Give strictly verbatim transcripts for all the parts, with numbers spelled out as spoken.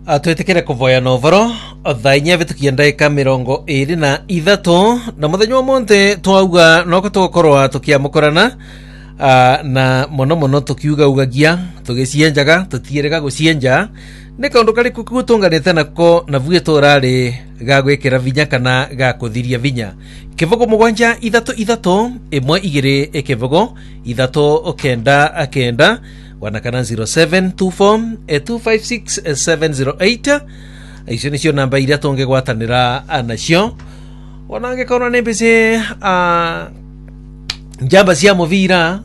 atwetekere kuvoya novoro thainya vitukia ndaika mirongo iri na ithatu na muthenya wa monte twauga noko tukorwa tukiamukorana uh, na mono mono tukiuga ugagia tugicienjaga tutierega gucienja ne kaundu kari kukutunganite nako na vuge turari gagwikira vinya kana gakuthiria vinya kivogo mugwanja ithatu ithatu imwe igiri ikivogo ithatu okenda akenda wanakana zero seven two four two five six seven zero eight icio nicio namba iria tungigwatanira anacio wanange kona nembese a njamba cia muvira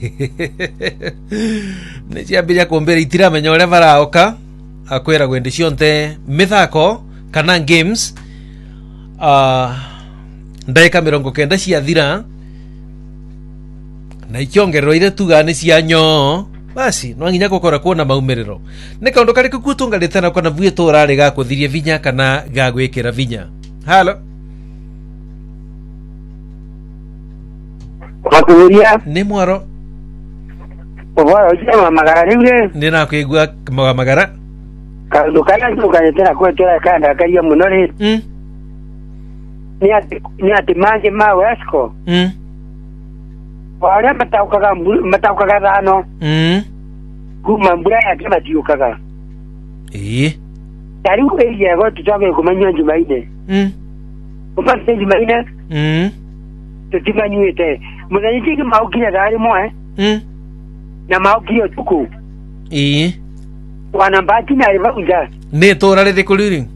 ne ciambiria kumbira itiramenya uria baraoka akwira gwende cionte mithako kana games uh, ndaika mirongo kenda cia thira na ikiongererwo ire tuga ni cia nyo basi no nginya gukora kuona maumiriro ne kaundu kari kukutunganite na kana vuye turari ga kuthiria vinya kana ga gwikira vinya halo Kwaturia ni mwaro owa ujama magara riure ni na kwigua magara kaundu kana tukanite na kwetura kanda karia muno ri mm ni ati ni ati manje ma wesko mm wale mataukaga mataukaga thano mm kuma mbura yake matiukaga eh tari kweli go tutoke kumanya Jumaine mm kuma Jumaine mm tutimanyuite muthanyiki maukire dari moe mm na maukire tuku eh wana mbati na rivaunja ne tora rede kuliri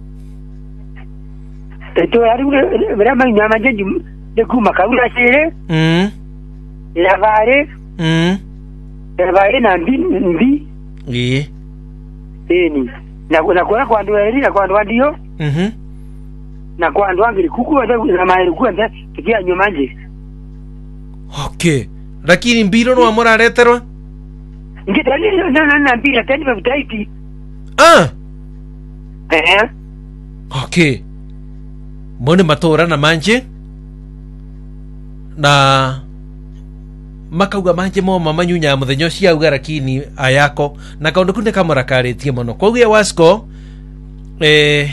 eto yari bera manya manje de kuma kaula sire mm lavare mm lavare na mbi mbi eh eni na na kwa kwa ndo eri na kwa ndo ndio mhm na kwa ndo angiri kuku na mairi kwenda tukia nyumanje okay lakini mbiro no amora reterwa ngitani na na na mbira tani mtaiti ah eh okay mone matora na manje na makauga manje mo mamanyunya muthenyo cia uga lakini ayako na kaundu kunde kamera karitie mono koguye wasko eh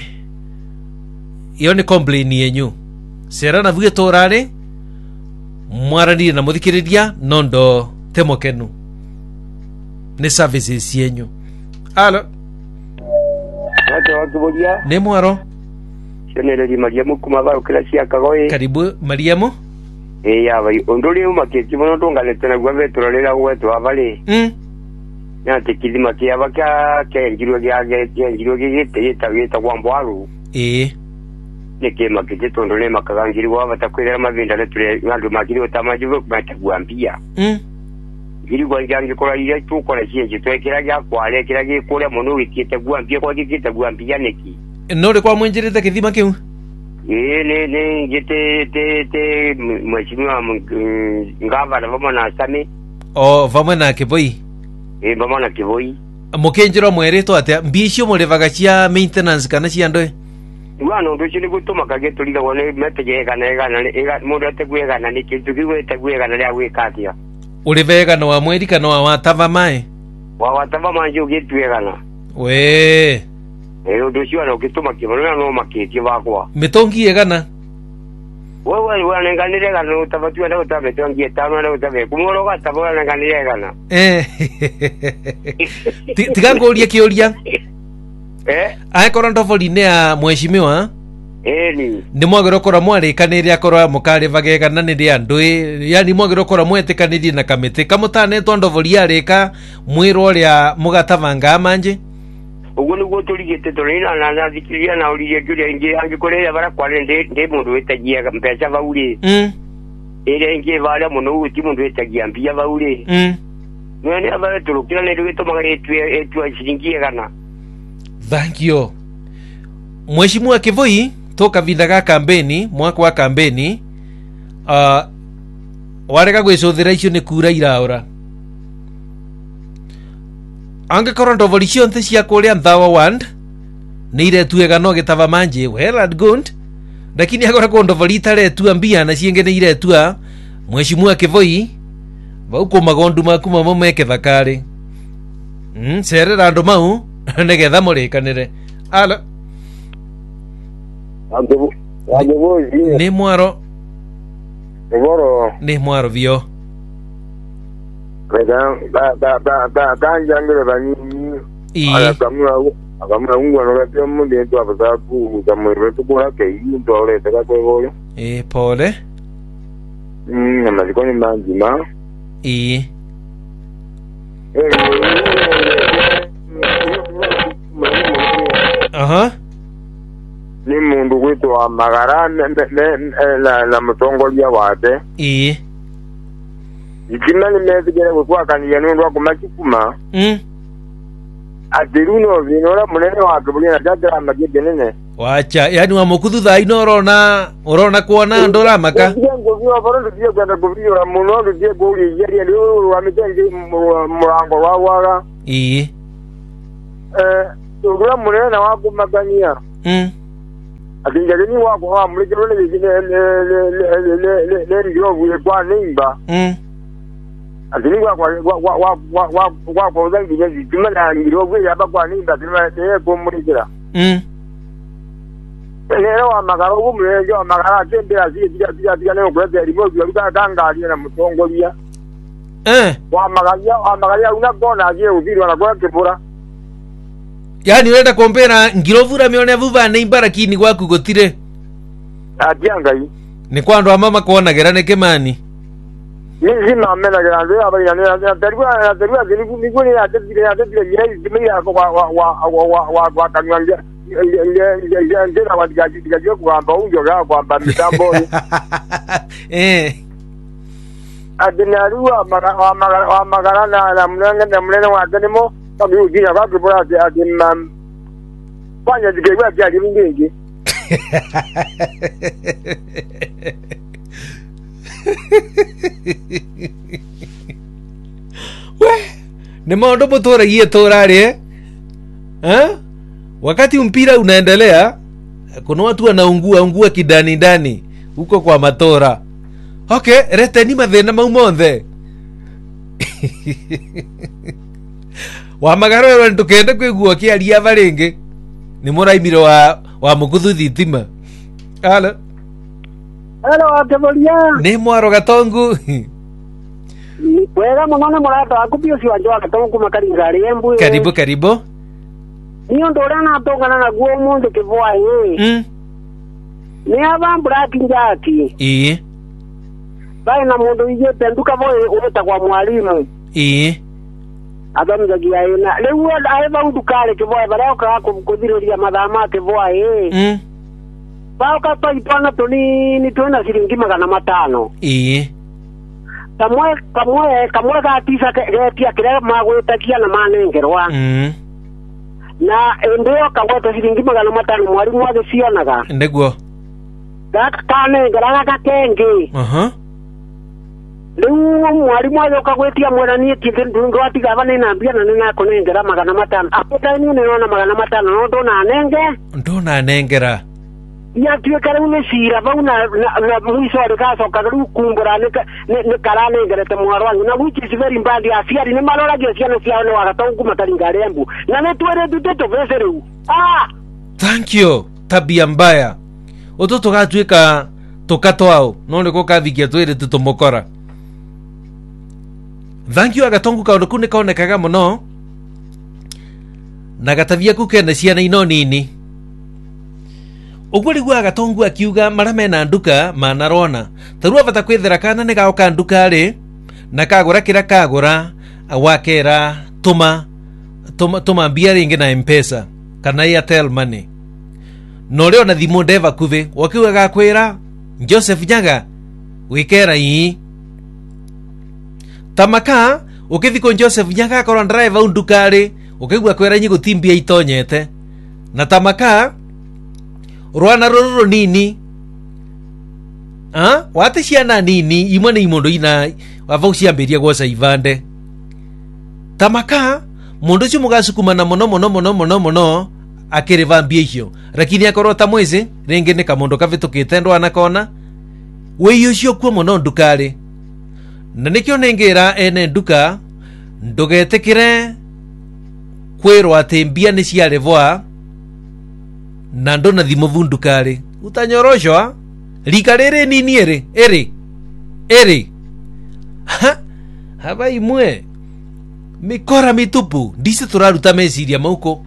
iyo ni complain yenyu sera na vuge torare mwarani na muthikiriria nondo temokenu ni services yenyu alo watu wakibodia ne mwaro senere Mariamu kuma ba ukila cia kagoe karibu Mariamu eh ya bai ondole umaketi mono tongalete na gwe turorera gwetu abale mm ya tekilima kia baka kenjiro gya kenjiro gite yita yita gwambwaru eh neke makete tondole makagangiri wa batakwera mavinda le tule ngandu makiri otamajiwe kumatagwambia mm giri gwa ngangi kola ile tu kola chinji twekera gya kwale kira gi kule mono wikite gwambia kwa gite gwambia neki nore kwa mwenjerete kithima kiu eh ne ne gite te te mheshimiwa ngava na vamo na sami oh vamo na kiboi eh vamo na kiboi mukenjiro mwereto atia mbicio murevaga cia maintenance kana cia ndoe Wano ndo chini gutuma kageto liga wone meteje kana ega na ega mundu ategwega na nikintu kiwe tegwega na ria wikatia uri vega no wa mweri kana wa watava mai wa watava manje ugitwega na we eh ndo cio no gituma kibono no makiti bakwa mitongi egana wewe wewe nganire gana utabatu na utabe tongi tano na utabe kumoro ga tabora nganire gana eh tigangoria kioria eh aikora ndovori ne a mheshimiwa eh ni ni mwagero kora mwarikanire akora mukari vagega na ni andui yani mwagero kora mwetikanirie na kamite kamutane to ndovori arika mwiro ria mugatavanga manje ugo ni gotorigete torina na na dikiria na uriye kuria inge angikorera bara kwale nde nde mundu wetagia mpesa bauri mm ere inge bala muno uti mundu wetagia mbia bauri mm nene abale turukira ne rugito magare etu shilingi gana. Thank you. Mheshimiwa Kivoi toka vindaga kampeni mwaka wa kampeni uh, warega gwicuthira icio ni kura iraura ange koronto volicio nte cia kuria Nthawa ward ni ile tuega no gitava manje well and good lakini agora kondo volita le tu ambia na cienge ni ile tu Mheshimiwa Kivoi bauko magondu maku mameke thakari mm serera ndo mau negetha murikanire Alo. Ando ando Ni mwaro. Boro. Ni mwaro vio. Kada da da da da da jangere bani. I. Ala kamwa akamwa ungwa no gato munde to abasa ku kamwe to ko hake ndo ole te ka ko bolo. E pole. Mm, na mazikoni manjima. I. Aha. Ni mundu kwitu wa magara la la mtongolia wate. I. Ikina ni mezi gere kwa kanija nundwa kumachikuma. Mm. Atiruno vinora munene wake bulina dadra magide nene. Wacha, yani wa mukuthu tha ino urona urona kuona ndora maka. Ngo vyo baro ndiye kwenda kuvira muno ndiye goli yari leo wa mitengi murango wa waga. I. Eh, ugura munene na wako magania. Mm. Akinja ni wako wa mulike lele le le le le le ndio vile kwa nimba. Mm. Atini kwa kwa kwa kwa kwa kwa kwa zangi ngi tumana ndio vile hapa kwa nimba tumana eh kumulika. Mm. Lero amagaro gumwejo amagara kende azi tiga tiga tiga leo kwete remote yaruka kanga ali na mutongolia. Eh. Wa magalia amagalia una kona aje uziri wana kwa kibura. Yani urenda kompera ngirovura mione vuva ne imbarakini gwaku gotire. Atianga yi. Ni kwando amama kuona gerane kemani. Mimi mamena gerande abali na na terwa na terwa zini ni kuni ya tetire ya tetire ya zimi ya kwa wa wa wa wa wa kanwanja. Ya ndera wa digaji digaji kwa amba unjo ga kwa amba mitambo. Eh. Adinaru amagara amagara amagara na na mnanga na mnene wa kanemo kama ujina kwa kibura adimam. Fanya digaji ya jadi mingi. We, ni maondo motora hii torari eh? Ha? Wakati mpira unaendelea, kuna watu wanaungua ungua kidani ndani huko kwa matora. Okay, rete ni mathina mau monthe. Wa magaro ero ntukende kwigua kiaria baringi. Ni muraimiro wa wa mukuthu thitima. Alo. Hello, Atemolia. Ni mwaro gatongu. Wega muno murata akupio si wanjwa gatongu makaringari embu. Karibu karibu. Niyo ndora na tongana na guo mundu kivwa ye. Mm. Ni aba braki njaki. I. Bai na mundu ije tenduka boye uta kwa mwalimu. I. Athamjagia ina. Lewu aiba udukale kivwa bara ka kumkuthiria mathama kivwa ye. Mm. Bao ka pa ipana tuni ni tuna siringi magana matano. I. Kamwe kamwe kamwe ka tisa ke pia kire magwetakia na manengerwa. Mm. Na ndio kagweta siringi magana matano mwalimu wake sionaga. Ndeguo. Gaka kane garaka kenge. Aha. Leo mwalimu wake kagwetia mwerani kindu atiga bana na mbia na nina kunengera magana matano. Apota ni nona magana matano ndo na nenge. Ndo na nengera. Ya tiwe kare une sira ba una na mwiso wa kaso kagaru kumbura ne ne karane ngere te mwaro wangu na which is very bad ya fiari ne malora ge siana siana wa gatongu mataringarembu na ne twere duteto veseru. Ah, thank you. Tabia mbaya. Ototo gatwika tokato ao no ne ko kathikia twere tutomokora. Thank you agatongu kaundu kune kaonekaga muno. Na gatavia kukene ciana ino nini. Uguri gwa gatongu akiuga marame na nduka manarona. Tarua bata kwithera kana ne gaoka nduka ri na kagura kira kagura awakera tuma tuma tuma mbia ringi na M-Pesa kana Airtel money. No leo na thimu ndeva kuve wakiuga gakwira Joseph Nyaga wikera ii tamaka ukithiko Joseph Nyaga akora driver undukari ukigwa kwera nyi gutimbia itonyete na tamaka rwana roro nini ha wate ciana nini imwe ni imundu ina wava uciambiria gwoca ivande tamaka mundu cio mugacukumana muno muno muno muno muno akirivambia icio lakini akorwo ta mwezi ringi ni kamundu kavitukite ndwana kona wei ucio kuo muno ndukari na nikio ningira ene nduka ndugetikire kwirwo ati mbia ni ciarivwa na ndona thimo vundukari utanyoroshwa rika riri nini eri eri eri ha haba imwe mikora mitupu ndise turaruta meciria mauko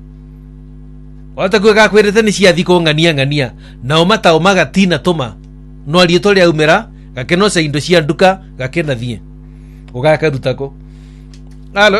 wata kwega kwirete ni cia thiko ngania ngania nao matao magatina tuma no arieto ria umera gakeno ca indo cia nduka gakena thie ugakarutako. Halo.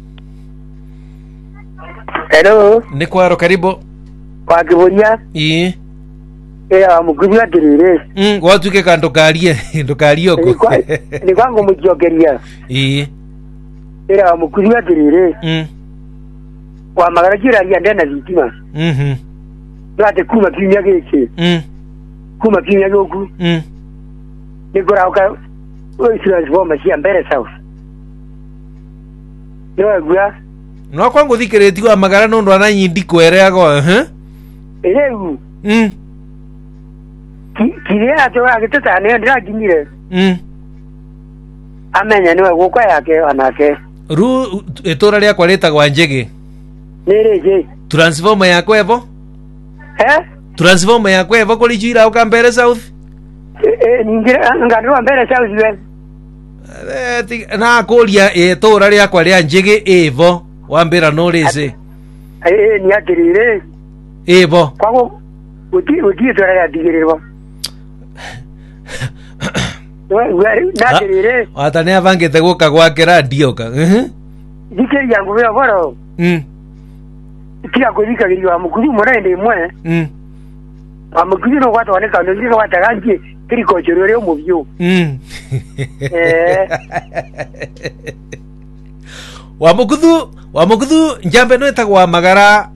Hello. Ni kwaro karibu. Kwa kiburia. Ii. Era mukubya kirire. Mm, watuke kando karie, ndo kario ko. Ni kwangu mukiokeria. Ii. Era mukubya kirire. Mm. Kwa magara kira ya ndena zitima. Mhm. Ndate kuma kinya geke. Mm. Kuma kinya goku. Mm. Ni gora uka oi sira zoma cia mbere south. Yo gwa. No kwangu thikireti kwa magara no ndo ananyindi kwereago, eh? Eheru. Mm. Kire ato agitata ne ndira ginyire. Mm. Amenya niwe gukwa yake anake. Ru etora ria kwareta gwa njege. Nereje. Transformer yako evo? Eh? Transformer yako evo kuri jira ukambere south? Eh ningira ngandwa mbere south we. Eh na kuria etora ria kwa ria njege evo wambira no rese. Eh ni atirire. Evo. Kwago uti uti tora ya digirirwa. Wewe natirire. Ata ne avangete guka gwake radio ka. Eh? Dike yangu wewe boro. Mm. Kila kuzika giliwa mukuru murende mwe. Mm. Amukuru no kwata waneka no ndiko wataganje kiriko chirore mu byo. Mm. Eh. Wamukuthu, wamukuthu njambe no etagwa magara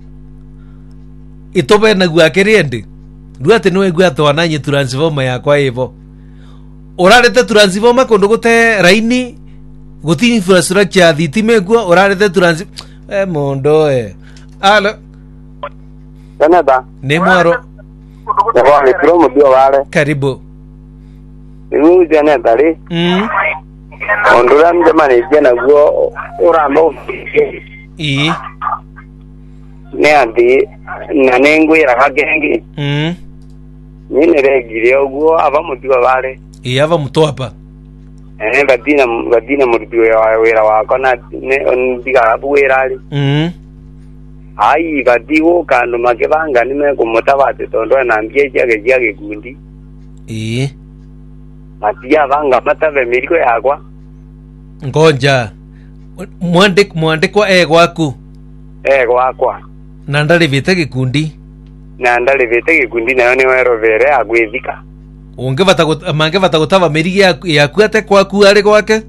itobe na gwake rende. Ruate no egwa twana nyi transformer yakwa evo. Orarete transformer kondo gote raini goti infrastructure thitime gwa orarete trans eh mondo eh. Alo. Seneta. Ne mwaro. Kwa ni promo dio wale. Karibu. Iwu seneta ri. Mm. Ondura mjamani jena go urambo. I. Ne andi na nengwira kagengi. Mm. Nine regire ogwo aba mutiwa wale. I ava mutwapa. Eh badina badina mutiwa ya wera wako na ne ondiga abuwera ali. Mm. Ai badigo kando makebanga nime kumutabate tondo na mbie jage jage gundi. I. Matia banga matave miriko yakwa. Ngonja. Mwandik mwandikwa e gwaku. Eh gwakwa. Na ndari vite gikundi. Na ndari vite gikundi nayo ni wero vere agwithika. Ungevata gut mangevata gutava mirigi yaku yaku ate kwaku ari gwake.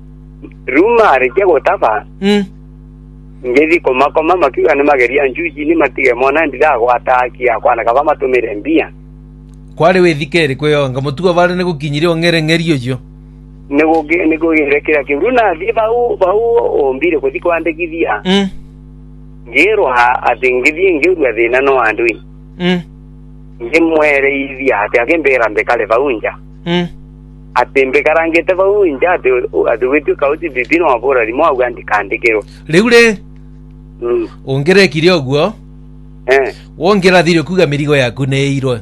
Ruma arike gutava. Mm. Ngezi koma koma makiwa ni mageria njuji ni matige mona ndira gwataki akwa na kaba matumire mbia. Kwari withikeri kweyo ngamutuga vale ne gukinyire ongere ngerio jo. Nego nego gerekera kiruna thiba u ba u ombire kuthiko andikithia. Mm. Ngero ha athingithie ngiru thina no andui. Mm. Ngimwere ithia ati agembera mbekale vaunja. Mm. Atembe karangete vaunja ati ati wetu kauti bibino abora limo agandi kandikero. Riure. Mm. Ongere kirio guo. Eh. Wongera thirio kuga mirigo yaku ne irwe.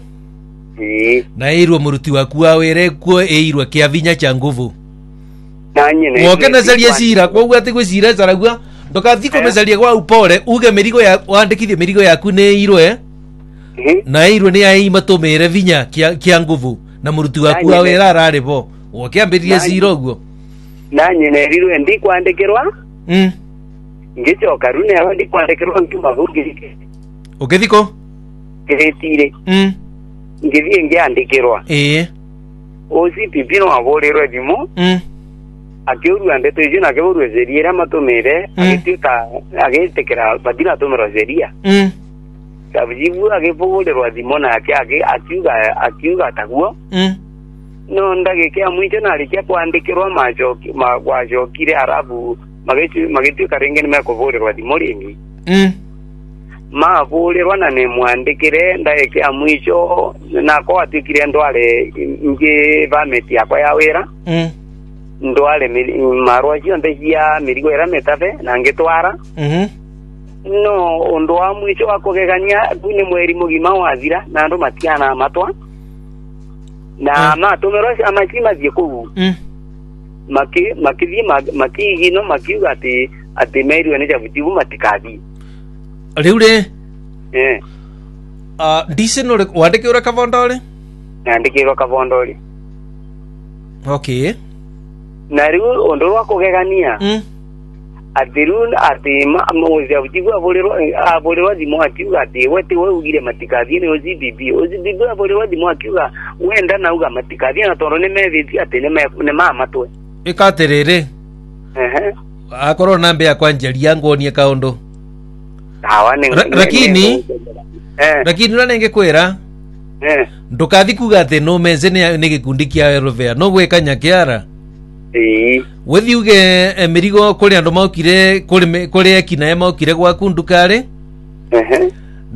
Eh. Na irwe muruti waku wa were kuo eirwe kia vinya cha nguvu. Nanye ne. Wokena zalia sira kwa ugati gwe sira zaragwa. Ndokathiko mezalia kwa upole uge mirigo ya wandikithie mirigo yaku ne irwe. Eh. Na irwe ni ai matumire vinya kia kia nguvu na muruti waku wa wera arare bo. Wokiambirie sira guo. Nanye ne riru ndi kwandikerwa. Mm. Ngicho karune aho ndi kwandikerwa ngimba vugirike. Ukethiko? Kiretire. Mm. Ngithie ngiandikirwa. Eh. Osi pipino aborerwa dimo. Mm. Akiuru ande teje na akiuru zeriera matomere agituka agetekera badina tomero zeria. Mm. Kabijibu agepogolerwa dimo na ake ake akiuga akiuga taguo. Mm. No ndage kia mwite na alikia kuandikirwa majo magwajo kire arabu magetu magetu karenge ni makobolerwa dimo lingi. Mm. Ma bolerwa na ne mwandikire ndaye kia mwicho na ko atikire ndwale nge vameti yakwa ya wera. Mm. Ndwale marwa cio ndegia mirigo era metave na ngitwara. Mhm. no ondo wa mwicho wa kugegania ni mweri mugima wathira na ndo matiana matwa na ma tumero amachima thieku mm maki makithi maki no makiuga ati ati meri ene javutivu matikadi riure eh ah dise no wandike ura kavondole andike ura kavondole okay na riu ondo wa kugegania mm atirun ati mozi avutivu abolero abolero dimo akiuga ati wete we ugire matikadi ne ozi bibi ozi bibi abolero dimo akiuga wenda na uga matikadi na toro ne mevi ati ne ne mama to ikaterere ehe akoro nambe ya kwanjeria ngonie kaondo awa ne lakini eh lakini na nenge kwera eh ndukathi kuga ati no meze ne ne gikundi kia rovea no gwekanya kiara eh wethi uge mirigo kuri andu maukire kuri kuri ekina maukire gwaku ndukare ehe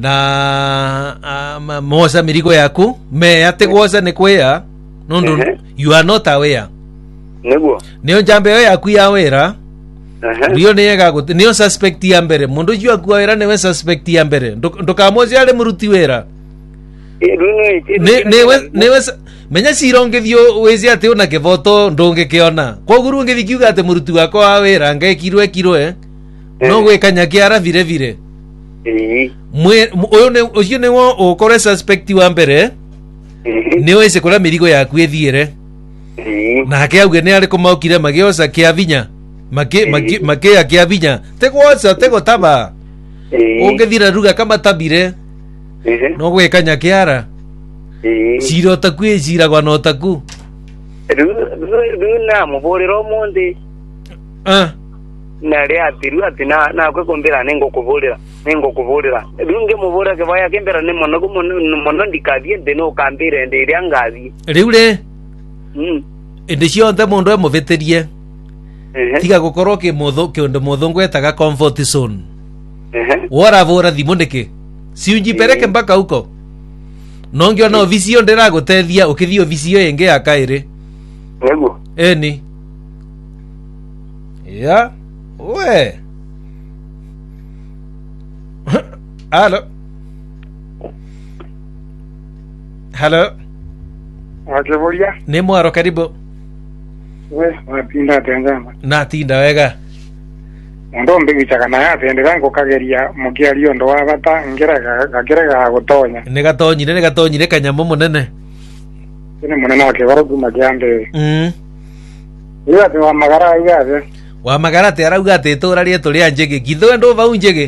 na uh, moza mirigo yaku me ate gwoza ne kwea no ndo you are not aware nego nio jambe yo yaku ya wera ehe rio nega gut nio suspect ya mbere mundu ju aku wera ne we suspect ya mbere ndukamozi ale muruti wera ne ne we ne we menya sirongethio wezi ate una kevoto ndonge kiona koguru ngethikiuga ate muruti wako wa wera ngekirwe kirwe no gwekanya kiara vire vire eh mwe oyo ne oyo ne wo okore suspect wa mbere ne wese kora mirigo yaku ethiere na ke auge ne ari kumaukire magiosa kia vinya make make make akia vinya tegwosa tegotaba ungethira ruga kama tabire no gwekanya kiara siro takwe sira kwa no taku ru ru na muborero monde ah na ria tiru atina na kwe kombera nengo kuborera nengo kuborera runge mubora ke vaya kembera ne mono ko mono ndikadie de no kambire ndi ria ngazi riure mm indi cionthe mundu emuveterie tiga gukorwo ki muthu kiundu muthu ngwetaga comfort zone ehe wora vora thimu ndike siunji pereke mpaka huko nongio na ofisio ndira gutethia ukithio ofisio yenge ya kaire nego eni ya we halo halo Wakibulia ni mwaro karibu we wapinda tenzama na tinda wega ndo mbigicaga na yatendera ngokageria mukiario ndo wa bata ngera gakirega gutonya ne gatonyire ne gatonyire kanyamo munene ni munene wake barugu magiande mm iwa te wa magara iwa wa magara te arauga ate tora rie turi anjege githo ndo vau njege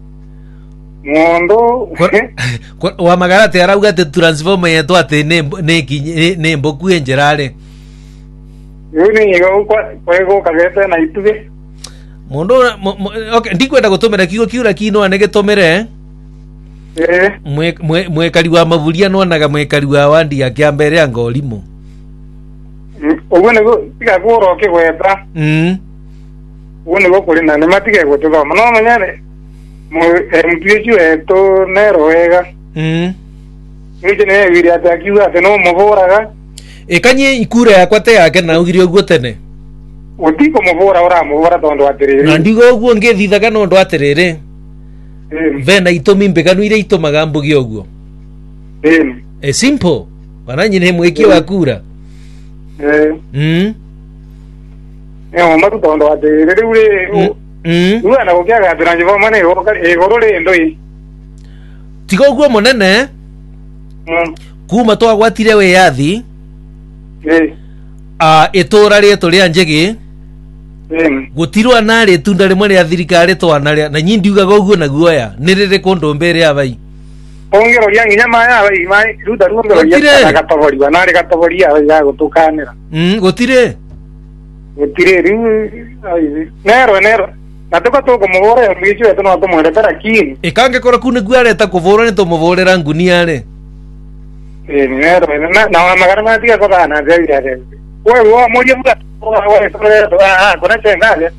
mondo wa magara te arauga ate transformer yetu ate ne ne ne mboku enjerare yuni ngo kwa kwego kagete na ituge mundu okay ndikwenda gutumira kiugo kiura kino anege tomere eh mwe mwe kali wa mavuria no naga mwe kali wa wandi ya kiambere anga olimu ugo nego tiga kuro kigweta mm ugo nego kuri na matige gutuma no manyane mu mpichu eto nero wega mm nije ne wiri atakiwa ate no muboraga ekanye ikura yakwa te yake na ugiri oguo tene utiko mubora ora mubora tondo atiriri na ndigo oguo ngethithaga no ndo atiriri vena itumi mbeganu ire itumaga mbugi oguo eh e simple wananyi ne mweki wa kura eh mm eh mama tondo atiriri ure mm ura na gokiaga atiranje vamane e gorore ndoi tigo oguo munene mm kuma twagwatire we yathi eh a itura rietu ria njegi eh gutirwa nari tunda rimwe ria thirikari twanaria na nyindi ugaga uguo na guoya ni riri kundu mbere abai ongero ria nginya maya abai mai ruta ruongero ria gatobori wa nari gatobori ya gutukanira mm gutire gutire ri nero nero natuka to kumugora mbichu eto no tumwere tarakini ikange kora kune guareta kuvura ni tumuvurira ngunia ri eh nero na na magara ma tiga ko dana de de wewe wa moja mga wewe sore ah kuna chenga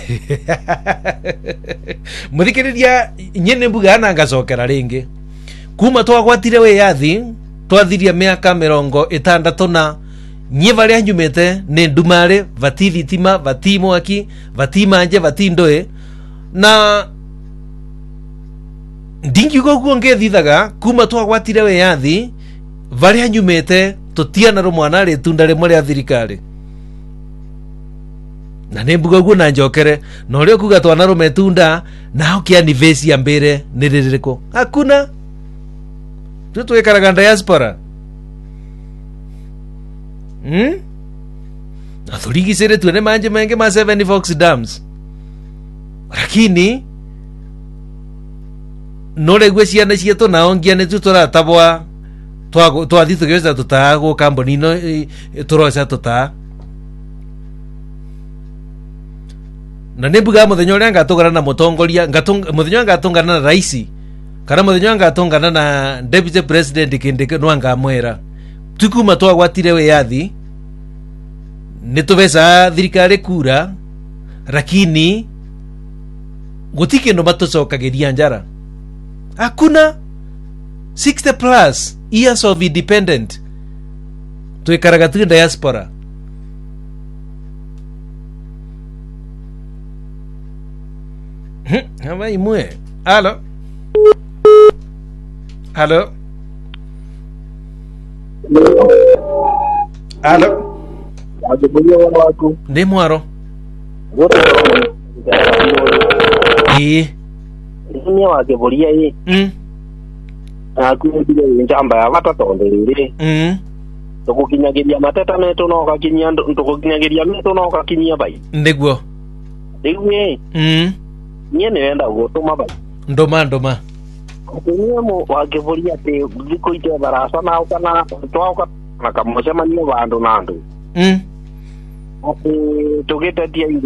muthikiriria nyene mbuga na ngacokera ringi kuma twagwatire we yathi twathiria miaka mirongo itandatu na nye varia njumete ni ndumare vati thitima vati mwaki vati manje vati ndoe na ndingiuga guo ngethithaga kuma twagwatire we yathi varia nyumete tutiana ro mwana ri tunda rimwe ria thirikari na nembuga guo na njokere no rio kuga twana ro metunda nao kia nivesi ya mbere niririko hakuna tu twekaraga diaspora hmm athurigisere tuene manje menge ma seven Fox Dams lakini nore gwe ciana cietu nao ngiane tu turatabwa twa twathi tugeza tutago kamboni no turoca tuta na nembuga muthenya uria ngatungana na mutongoria ngatunga muthenya ngatungana na raisi kana muthenya ngatungana na deputy president Kindiki no ngamwera tukuma twagwatire we yathi nituvesa thirikari kura lakini gutike no matucokagiria njara hakuna sixty plus years of independent twikaraga tu diaspora hama imwe alo alo alo ndi mwaro ii ni wake boria yi mm akumbire njamba ya batatonderire mm tukukinyagiria mateta netu no gakinyia tukukinyagiria netu no gakinyia bai ndiguo ndiwe mm nie nenda gutuma bai ndoma ndoma kunyia mu wake boria te ziko ite barasa na ukana twauka na kamosemanio bandu nandu mm ati tugete tia